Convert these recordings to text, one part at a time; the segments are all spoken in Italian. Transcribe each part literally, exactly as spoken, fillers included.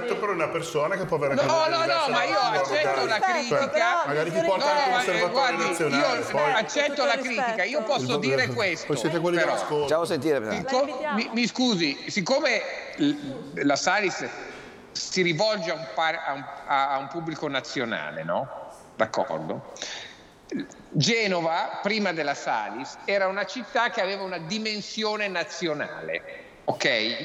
rispetto per una persona che può avere anche No, no, no, ma io accetto la critica. Magari ti porta al conservatorio nazionale. Io accetto la critica, io posso dire questo. Poi siete quelli dell'ascolto. Facciamo sentire. Mi, mi scusi, siccome la Salis si rivolge a un, par, a un, a un pubblico nazionale, no? D'accordo? Genova, prima della Salis, era una città che aveva una dimensione nazionale, ok?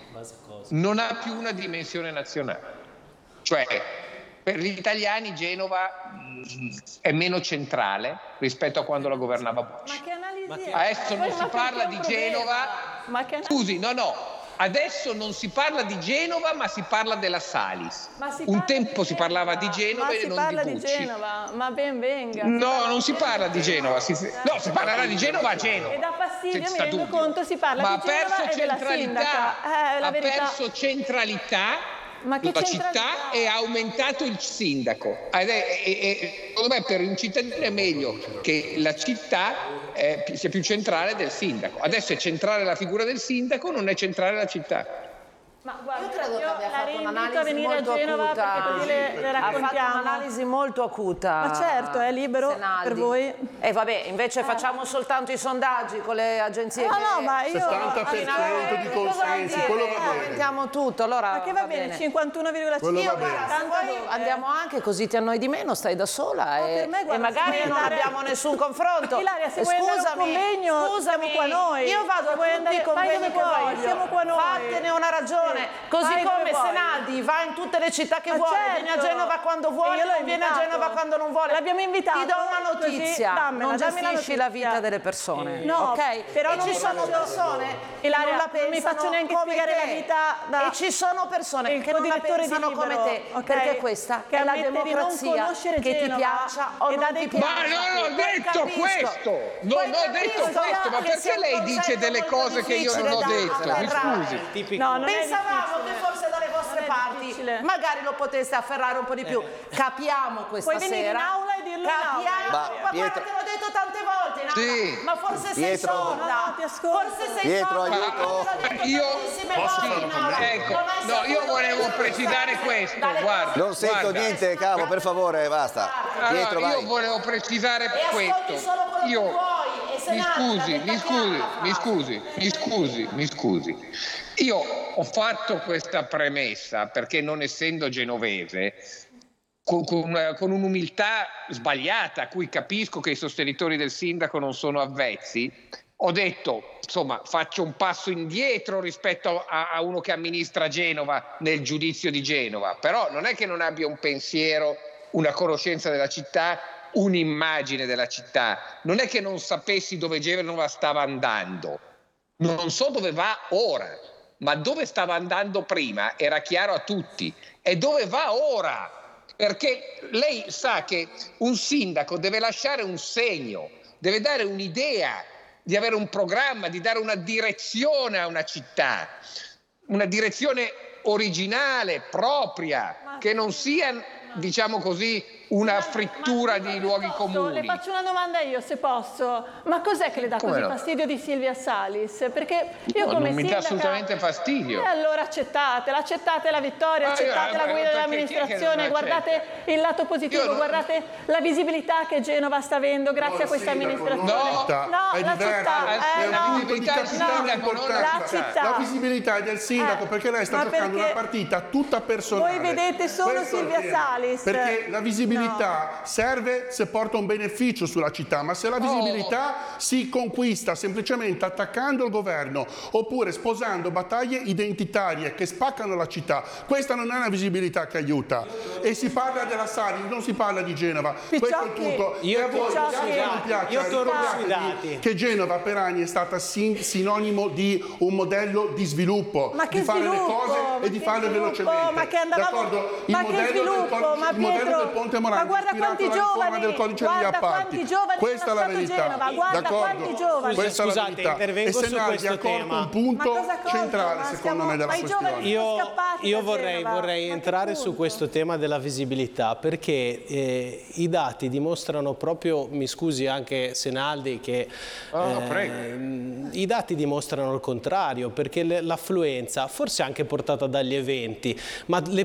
Non ha più una dimensione nazionale. Cioè, per gli italiani Genova mh, è meno centrale rispetto a quando la governava Bocci. Ma che analisi è? Adesso non si parla di Genova. Ma che Scusi, no, no. Adesso non si parla di Genova, ma si parla della Salis. Ma si Un parla tempo di si parlava di Genova ma e si non parla di di Bucci. Genova, ma ben venga. No, non si parla di Genova. Si, no, si parlerà di Genova a Genova. E da fastidio, mi senza rendo dubbio. conto, si parla ma di Genova ha perso e della centralità. sindaca. Eh, la ha verità. perso centralità. Ma che la centralità? città e ha aumentato il sindaco. Ed è, è, è, secondo me per un cittadino è meglio che la città eh, sia più centrale del sindaco. Adesso è centrale la figura del sindaco, non è centrale la città. Ma guarda, Io credo che abbia la fatto rinvito a un'analisi venire a molto Genova acuta. perché così le, le Ha raccontiamo. fatto un'analisi molto acuta. Ma certo, è libero Senaldi. per voi. E vabbè, invece facciamo soltanto i sondaggi con le agenzie. No, che- no, ma io... settanta per cento di consensi, quello va bene. Aumentiamo tutto, allora Ma che va bene, cinquantuno virgola cinque. Quello va bene. Io, guarda, se vuoi andiamo anche così ti annoi di meno, stai da sola No, e, per me, guarda, e magari se vuoi non andare- abbiamo nessun confronto. Ilaria, se Eh, vuoi andare a un scusami, convegno, scusami, siamo qua noi. Io vado Se a vuoi tutti andare- i vai convegni dove che vuoi, voglio. siamo qua noi. Fattene una ragione. Sì. Così Vai come dove vuoi. Senaldi va in tutte le città che Ma vuole, certo. viene a Genova quando E vuole, io l'ho non viene a invitato. Genova quando non vuole. L'abbiamo invitato, Ti do una così, notizia, dammela, non dammi la gestisci la notizia. vita delle persone, No, ok? però e non ci mi sono faccio- persone Ilaria, che non la non mi pensano faccio neanche come spiegare te. la vita da- e ci sono persone il che non la codirettore di pensano Libero, come te, ok? perché questa Che è la ammette di non democrazia, conoscere che ti Genova piaccia o e non dà dei ti punti. piaccia. Ma non ho Poi detto capisco, questo, non poi ho detto capisco questo, ma che perché sia un lei dice concetto delle molto cose che io non ho difficile da detto? Mi afferrare. scusi. No, non è Pensavamo che difficile. forse dalle vostre Non è parti difficile. magari lo poteste afferrare un po' di più. Capiamo questa Puoi venire sera. in aula e dirlo in aula. Capiamo, Ma, ma Pietro- guarda che l'ho detto tante volte in aula. Sì. Ma forse sei Pietro- sorda. No, no, ti ascolto. Forse sei Pietro, sorda. aiuto. L'ho detto Io- tantissime Posso volte fare in un aula. commento? Ecco, Non hai no, io saputo volevo difenderti precisare questo, dalle guarda. Non sento Guarda. niente, Cavo, per favore, basta. Pietro, Allora, io vai. volevo precisare E ascolti questo. solo quello che Io vuoi, e se mi no, scusi, l'ha mi detta scusi, chiara la mi frase. scusi, mi scusi, mi scusi. Io ho fatto questa premessa perché non essendo genovese, con, con, con un'umiltà sbagliata, a cui capisco che i sostenitori del sindaco non sono avvezzi, ho detto, insomma, faccio un passo indietro rispetto a, a uno che amministra Genova nel giudizio di Genova, però non è che non abbia un pensiero, una conoscenza della città, un'immagine della città, non è che non sapessi dove Genova stava andando, non so dove va ora, ma dove stava andando prima era chiaro a tutti, e dove va ora, perché lei sa che un sindaco deve lasciare un segno, deve dare un'idea, di avere un programma, di dare una direzione a una città, una direzione originale, propria, che non sia, diciamo così, una frittura Ma- di luoghi posso? comuni. Le faccio una domanda io, se posso. Ma cos'è che le dà Come così no? fastidio di Silvia Salis? Perché io No, come non mi dà sindaca... assolutamente fastidio. E allora accettatela, accettate la vittoria, Ma io- accettate la eh, guida perché chi è che dell'amministrazione, non guardate accetta? il lato positivo, Io non- guardate la visibilità che Genova sta avendo grazie No, a questa il sindaco, amministrazione. non la città, no, è la diverso, città, è eh, un no, punto di no, capitale no, importante. la città. La visibilità è del sindaco, Eh, perché lei sta ma giocando perché una partita tutta personale. voi vedete solo Questo è il Silvia tema. Salis. Perché la visibilità serve se porta un beneficio sulla città, ma se la visibilità si conquista semplicemente attaccando il governo oppure sposando battaglie identitarie che spaccano la città, questa non è una visibilità che aiuta. E si parla della Salis, non si parla di Genova. Questo è il Picciocchi, punto. Io E a voi Picciocchi. piace o non piace, Io torno ricordatevi sui dati. che Genova per anni è stata sin- sinonimo di un modello di sviluppo, Ma che di fare sviluppo? le cose Ma e di che farle sviluppo? velocemente. Ma che andavamo- D'accordo? Il ma che modello del sviluppo? co- Ma il modello Pietro, del Ponte ma Morandi guarda ispirato quanti alla riforma giovani, del codice degli guarda appalti. quanti giovani Questa è hanno la lasciato verità. Genova, guarda D'accordo? quanti giovani. Scusi, Questa è la scusate, verità. intervengo E su Senaldi questo ha colto tema. un punto Ma cosa colto? centrale Ma secondo stiamo- me della ma i giovani questione. sono Io, scappati io da vorrei, Genova. vorrei Ma che entrare su punto? questo tema della visibilità perché eh, i dati dimostrano proprio, mi scusi anche Senaldi, che Oh, prego. eh, i dati dimostrano il contrario, perché le- l'affluenza, forse anche portata dagli eventi, ma le